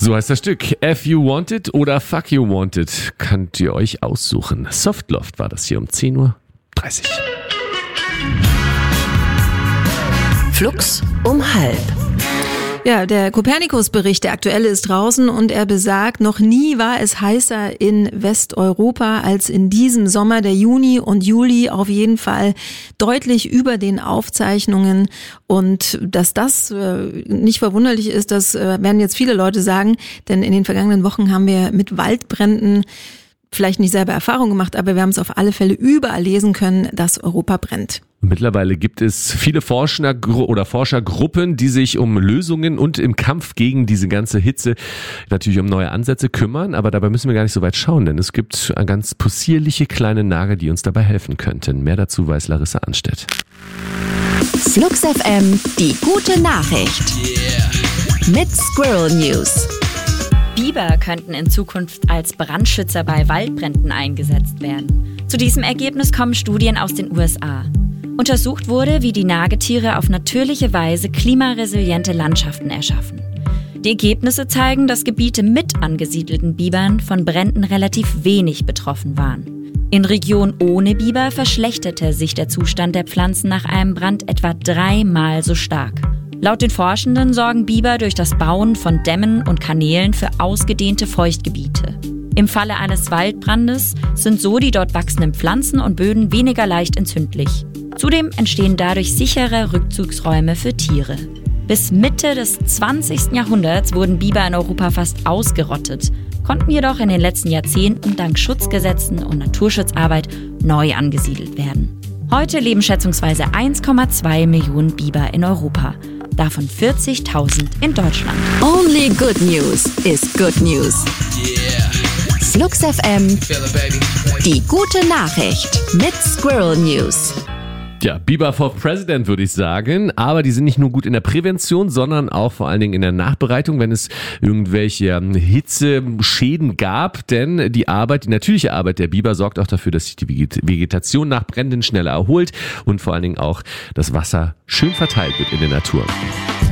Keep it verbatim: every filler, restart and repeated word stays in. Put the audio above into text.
So heißt das Stück. F You Want It oder Fuck You Want It. Könnt ihr euch aussuchen. Softloft war das hier um zehn Uhr dreißig. Flux um halb. Ja, der Copernicus-Bericht, der aktuelle, ist draußen und er besagt, noch nie war es heißer in Westeuropa als in diesem Sommer. Der Juni und Juli auf jeden Fall deutlich über den Aufzeichnungen. Und dass das äh, nicht verwunderlich ist, das äh, werden jetzt viele Leute sagen, denn in den vergangenen Wochen haben wir mit Waldbränden vielleicht nicht selber Erfahrung gemacht, aber wir haben es auf alle Fälle überall lesen können, dass Europa brennt. Mittlerweile gibt es viele Forscher oder Forschergruppen, die sich um Lösungen und im Kampf gegen diese ganze Hitze natürlich um neue Ansätze kümmern. Aber dabei müssen wir gar nicht so weit schauen, denn es gibt ganz possierliche kleine Nagel, die uns dabei helfen könnten. Mehr dazu weiß Larissa Anstedt. Flux F M, die gute Nachricht. Yeah. Mit Squirrel News. Biber könnten in Zukunft als Brandschützer bei Waldbränden eingesetzt werden. Zu diesem Ergebnis kommen Studien aus den U S A. Untersucht wurde, wie die Nagetiere auf natürliche Weise klimaresiliente Landschaften erschaffen. Die Ergebnisse zeigen, dass Gebiete mit angesiedelten Bibern von Bränden relativ wenig betroffen waren. In Regionen ohne Biber verschlechterte sich der Zustand der Pflanzen nach einem Brand etwa dreimal so stark. Laut den Forschenden sorgen Biber durch das Bauen von Dämmen und Kanälen für ausgedehnte Feuchtgebiete. Im Falle eines Waldbrandes sind so die dort wachsenden Pflanzen und Böden weniger leicht entzündlich. Zudem entstehen dadurch sichere Rückzugsräume für Tiere. Bis Mitte des zwanzigsten Jahrhunderts wurden Biber in Europa fast ausgerottet, konnten jedoch in den letzten Jahrzehnten dank Schutzgesetzen und Naturschutzarbeit neu angesiedelt werden. Heute leben schätzungsweise eins Komma zwei Millionen Biber in Europa, davon vierzigtausend in Deutschland. Only good news is good news. Yeah. Flux F M, die gute Nachricht mit Squirrel News. Ja, Biber for President würde ich sagen, aber die sind nicht nur gut in der Prävention, sondern auch vor allen Dingen in der Nachbereitung, wenn es irgendwelche Hitzeschäden gab, denn die Arbeit, die natürliche Arbeit der Biber sorgt auch dafür, dass sich die Vegetation nach Bränden schneller erholt und vor allen Dingen auch das Wasser schön verteilt wird in der Natur.